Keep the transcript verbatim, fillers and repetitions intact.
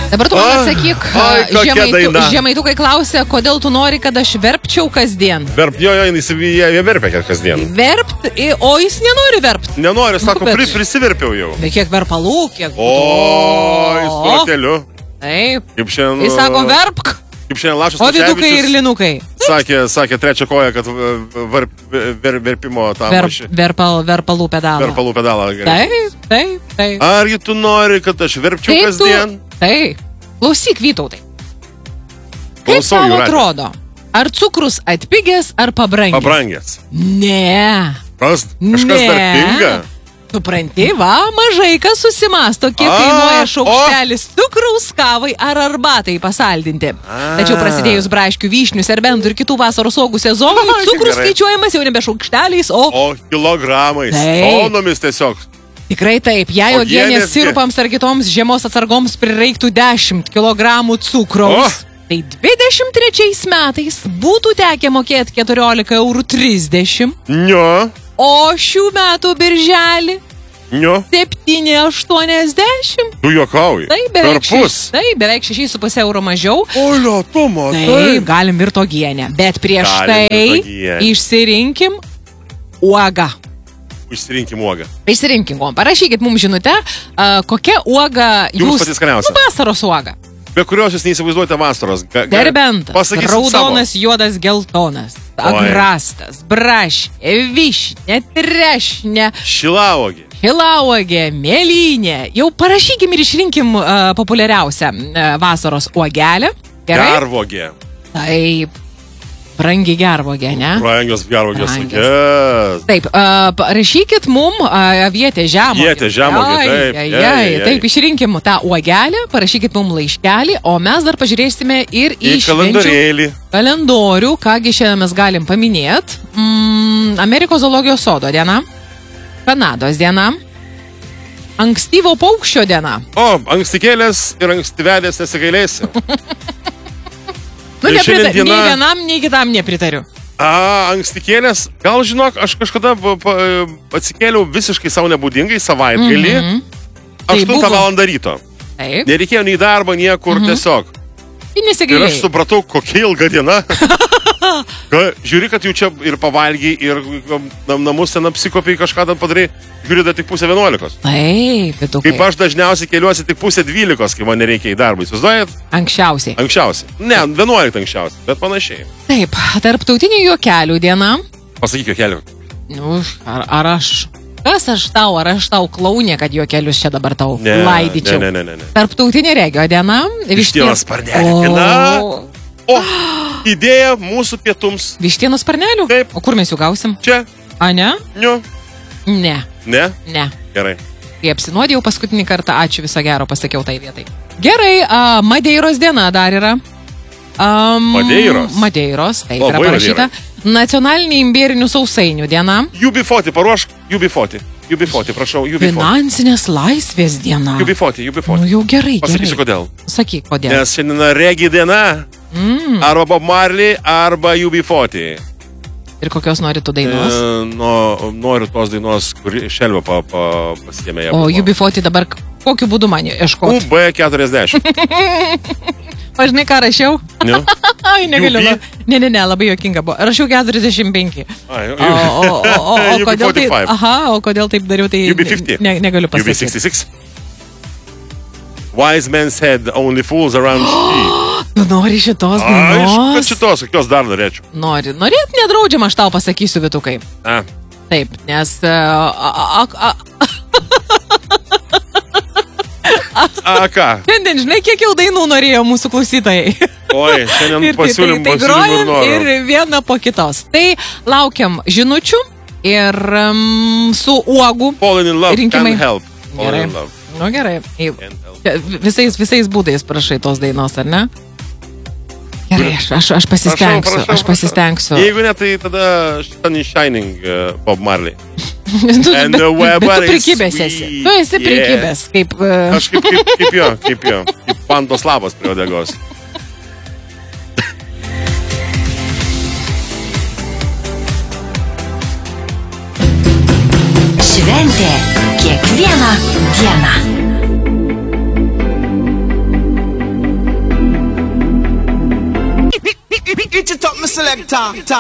Dabar tu man atsakyk, žemaitu, žemaitukai klausia, kodėl tu nori, kad aš verpčiau kasdien. Verp, jo, jo, jis jie verpia kasdien. Verpt, o jis nenori verpt. Nenori, sako, pri, prisiverpiau jau. Bet kiek verpalų, kiek... O, jis proteliu. Taip. Kaip šiandien... Jis sako, verpk. Kaip šiandien Lašas O didukai ir linukai. Sakė, sakė trečią koją, kad ver, ver, verpimo tą Ver, mašį. verpal, verpalų pedalą. Verpalų pedalą. Taip, taip, taip. Argi tu nori, kad aš verpčiau Kaip kasdien? Tu... Taip. Klausyk, Vytautai. Kaip Klausau, tau Jūratė. atrodo? Ar cukrus atpigęs, ar pabrangęs? Pabrangęs. Ne. Kas? Kažkas Ne. dar pinga? Supranti, va, mažai kas susimasto, kiek A, kainuoja šaukštelis cukraus kavai ar arbatai pasaldinti. A. Tačiau prasidėjus braškių, vyšnių, serbentų ir kitų vasaros uogų sezonui, Ai, cukrus gerai. skaičiuojamas jau nebe šaukšteliais, o... O kilogramais, Taip. tonomis tiesiog. Tikrai taip, jei O uogienės uogienės- sirupams ar kitoms žiemos atsargoms prireiktų dešimt kilogramų cukraus, O. tai dvidešimt trečiais metais būtų tekę mokėti keturiolika eurų trisdešimt, Nio, o šių metų birželį nio, septyni aštuoniasdešimt. tu juokauji. Tai Per beveik, pus. šeš, tai beveik šešiais su pusė euro mažiau. Olio, tu matai. Taip, galim virto uogienę, bet prieš Galim tai virt uogienę. išsirinkim uogą. Išsirinkim uogą. Išsirinkim, o parašykit mums žinutę, a, kokia uoga Jums jūs... pati skaniausia. Nu, vasaros uoga. Be kurios jūs neįsivaizduojate vasaros. Ga- ga- Derbentas, pasakysit raudonas, juodas, geltonas, Oi. agrastas, braškė, vyšnė, trešnė, savo. Šilauogė. hilauogė, mėlynė. Jau parašykim ir išrinkim uh, populiariausią uh, vasaros uogelę. Gerai? Gervogė. Taip. Brangi gervogė, ne? Brangios gervogės. Brangios. Yes. Taip, uh, parašykit mum uh, avietė žemogė. Avietė žemuogė, Ai, taip, ai, jai, ai. jai. Taip, išrinkim tą uogelę, parašykit mum laiškelį, o mes dar pažiūrėsime ir į, Į švenčių kalendorėlį. kalendorių, kągi šiandien mes galim paminėti. Mm, Amerikos zoologijos sodo diena, Kanados diena, ankstyvo paukščio diena. O, ankstykėlės ir ankstyvelės nesigailėsi. Nu, Tai nepritariu, šiandien diena- nei vienam, nei kitam nepritariu. A, ankstykėlės. Gal žinok, aš kažkada pa, pa, atsikėliau visiškai savo nebūdingai savaitgalį. Mhm. Tai aštuntą buvo- valandą ryto. Taip, Nereikėjo nei darbo, niekur, Mhm. tiesiog. tai Ir aš nesigailėjai. supratau, kokia ilga diena. Ka, žiūri, kad jau čia ir pavalgiai, ir nam, namus ten apsikopiai, kažką ten padarai. Žiūri, dar tik pusę vienuolikos. Taip, pitukai. Kaip aš dažniausiai keliuosi tik pusę dvylikos, kai man nereikia į darbą. Įsivaizduojat? Anksčiausiai. Anksčiausiai. Ne, vienuoliktą anksčiausiai, bet panašiai. Taip, tarptautinių juokelių diena. Pasakyk, keliu. Nu, ar, ar aš... Kas aš tau, ar aš tau klaunė, kad juokelius čia dabar tau Ne, laidyčiau? ne, ne, ne, ne. Tarptautinė regio diena. Vištienos sparnelį. O, Na. O, idėja mūsų pietums. Vištienos sparnelių? Taip. O kur mes jų gausim? Čia. A, ne? Niu. Ne, Ne? ne. Gerai. Kai apsinuodėjau paskutinį kartą, ačiū viso gero, pasakiau tai vietai. Gerai, a, Madeiros diena dar yra. Um, Madeiros? Madeiros, taip Labai yra parašyta. Nacionalinė imbierinių sausainių diena. U B forty, paruošk U B forty. U B forty, prašau, U B forty. Finansinės laisvės diena. U B forty, U B Nu forty. jau gerai, Pasakysiu, gerai. kodėl. Sakyk, kodėl. Nes šiandien regi diena. Mm. Arba Bob Marley, arba U B forty. Ir kokios nori tu dainos? E, no, noriu tos dainos, kuri šelvio pa, pa, pasiėmė ją. O U B forty dabar k- kokiu būdu man U ieškoti? B keturiasdešimt. O žinai, ką rašiau? Ne? Ai, negaliu. U B? la- Ne, ne, ne, labai juokinga buvo. Rašiau keturiasdešimt penki. Ai, O, o, o, o, o, U B kodėl taip, forty-five. aha, o kodėl taip dariau, tai U B fifty. ne, negaliu U B pasakyti. sixty-six. Wise men said only fools around she. Tu nori šitos Aišku, kad dainos? šitos, kokios dar norėčiau. Nori. Norėt nedraudžiam, aš tau pasakysiu, Vitukai. A, Taip, nes... uh, a, a, a, a ką? šiandien, žinai, kiek jau dainų norėjo mūsų klausytojai. Oi, šiandien Ir tai, tai, pasiūlym, tai pasiūlym ir grojam noriu. ir vieną po kitos. Tai laukiam žinučių ir um, su uogų. Falling in love, Rinkimai. can't help. Falling Gerai. in love, Nu gerai. Į- can't help. čia Visais, visais būdais prašai tos dainos, ar ne? Gerai, aš, aš, aš pasistengsiu. Prašau, prašau, Aš pasistengsiu. Jeigu ne, tai tada Sun is Shining uh, Bob Marley. tu, And bet, the bet, weather bet tu is prikibęs sweet. esi. Tu esi Yeah. prikibęs. Kaip... Uh, Aš kaip, kaip, kaip jo, kaip jo. Kaip pantos labas prie odegos. Šventė kiekvieną dieną. selector.